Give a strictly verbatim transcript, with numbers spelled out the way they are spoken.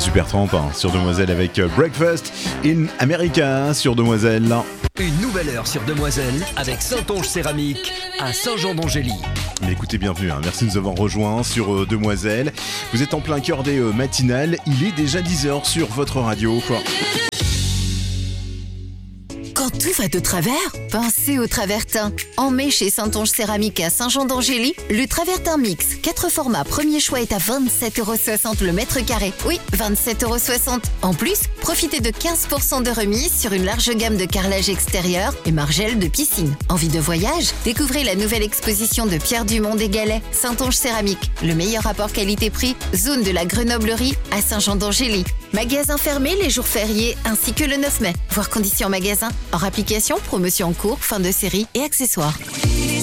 Supertramp hein, sur Demoiselle avec Breakfast in America sur Demoiselle. Une nouvelle heure sur Demoiselle avec Saintonge Céramique à Saint-Jean-d'Angély. Mais écoutez, bienvenue, hein. Merci de nous avoir rejoints sur euh, Demoiselle. Vous êtes en plein cœur des euh, matinales, il est déjà dix heures sur votre radio. Quand tout va de travers, pensez au Travertin. En mai, chez Saintonge Céramique à Saint-Jean-d'Angély, le Travertin Mix, quatre formats, premier choix est à vingt-sept euros soixante le mètre carré. Oui, vingt-sept euros soixante. En plus, profitez de quinze pour cent de remise sur une large gamme de carrelage extérieur et margelles de piscine. Envie de voyage? Découvrez la nouvelle exposition de Pierre Dumont des Galets, Saintonge Céramique. Le meilleur rapport qualité-prix, zone de la Grenoblerie à Saint-Jean-d'Angély. Magasin fermé les jours fériés ainsi que le neuf mai. Voir conditions magasin. Hors application, promotion en cours, fin de série et accessoires.